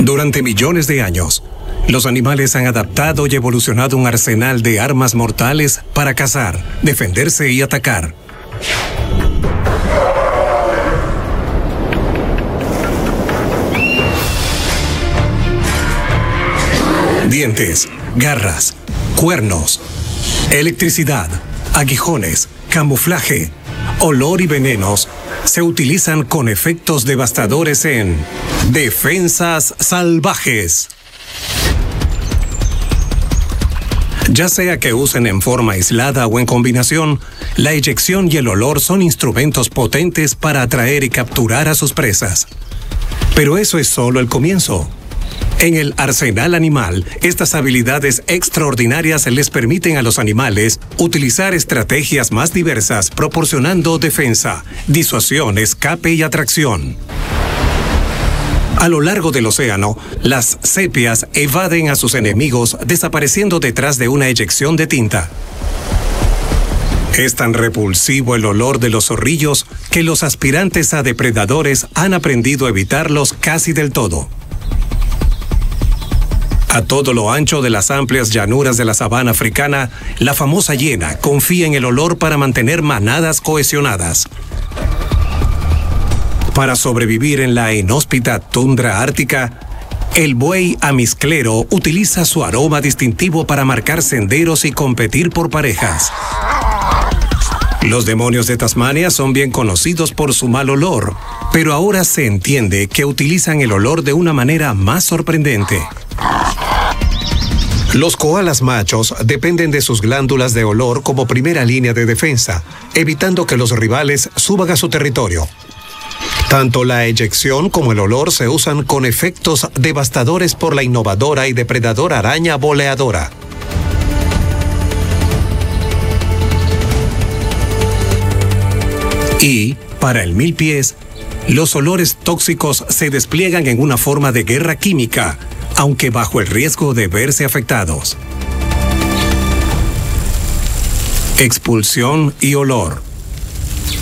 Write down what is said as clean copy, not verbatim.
Durante millones de años, los animales han adaptado y evolucionado un arsenal de armas mortales para cazar, defenderse y atacar. Dientes, garras, cuernos, electricidad, aguijones, camuflaje, olor y venenos se utilizan con efectos devastadores en defensas salvajes. Ya sea que usen en forma aislada o en combinación, la eyección y el olor son instrumentos potentes para atraer y capturar a sus presas. Pero eso es solo el comienzo. En el arsenal animal, estas habilidades extraordinarias les permiten a los animales utilizar estrategias más diversas, proporcionando defensa, disuasión, escape y atracción. A lo largo del océano, las sepias evaden a sus enemigos desapareciendo detrás de una eyección de tinta. Es tan repulsivo el olor de los zorrillos que los aspirantes a depredadores han aprendido a evitarlos casi del todo. A todo lo ancho de las amplias llanuras de la sabana africana, la famosa hiena confía en el olor para mantener manadas cohesionadas. Para sobrevivir en la inhóspita tundra ártica, el buey amisclero utiliza su aroma distintivo para marcar senderos y competir por parejas. Los demonios de Tasmania son bien conocidos por su mal olor, pero ahora se entiende que utilizan el olor de una manera más sorprendente. Los koalas machos dependen de sus glándulas de olor como primera línea de defensa, evitando que los rivales suban a su territorio. Tanto la eyección como el olor se usan con efectos devastadores por la innovadora y depredadora araña boleadora. Y, para el milpiés, los olores tóxicos se despliegan en una forma de guerra química, aunque bajo el riesgo de verse afectados. Expulsión y olor.